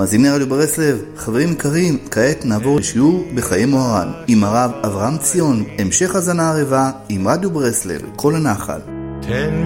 מאזיני רדיו ברסלב, חברים יקרים, כעת נעבור לשיעור בחיי מוהר"ן עם הרב אברהם ציון, המשך הזנה ערבה עם רדיו ברסלב, כל הנחל. תן